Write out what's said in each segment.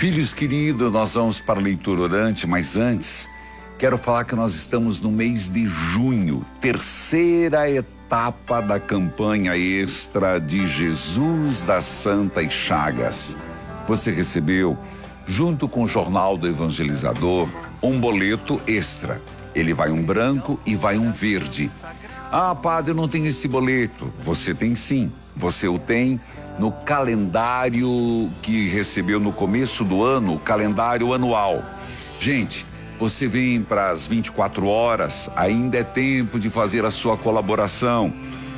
Filhos queridos, nós vamos para a leitura orante, mas antes, quero falar que nós estamos no mês de junho, terceira etapa da campanha extra de Jesus das Santas Chagas. Você recebeu, junto com o Jornal do Evangelizador, um boleto extra. Ele vai um branco e vai um verde. Ah, padre, eu não tenho esse boleto. Você tem sim, você o tem no calendário que recebeu no começo do ano, o calendário anual. Gente, você vem para as 24 horas, ainda é tempo de fazer a sua colaboração.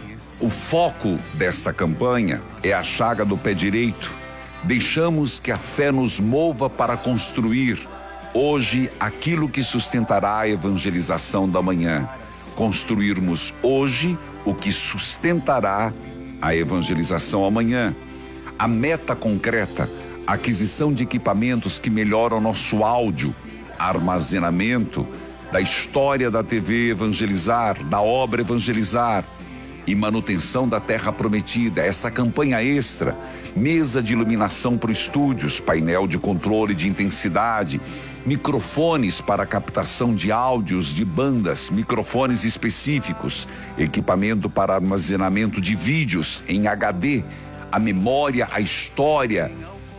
O foco desta campanha é a chaga do pé direito. Deixamos que a fé nos mova para construir hoje aquilo que sustentará a evangelização da manhã. Construirmos hoje o que sustentará a evangelização amanhã. A meta concreta, a aquisição de equipamentos que melhoram nosso áudio, armazenamento da história da TV Evangelizar, da obra Evangelizar e manutenção da Terra Prometida. Essa campanha extra, mesa de iluminação para estúdios, painel de controle de intensidade, microfones para captação de áudios de bandas, microfones específicos, equipamento para armazenamento de vídeos em HD, a memória, a história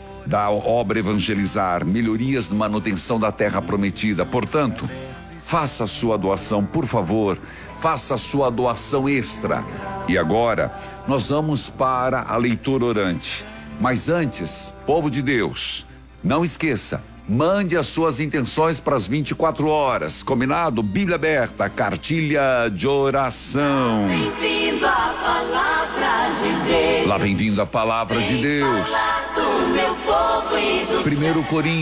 da obra Evangelizar, melhorias na manutenção da Terra Prometida. Portanto, faça a sua doação, por favor, faça a sua doação extra. E agora, nós vamos para a leitura orante. Mas antes, povo de Deus, não esqueça, mande as suas intenções para as 24 horas. Combinado? Bíblia aberta, cartilha de oração. Bem-vindo à palavra de Deus. Lá vem vindo a palavra de Deus. Falar do meu povo e do 1 Coríntios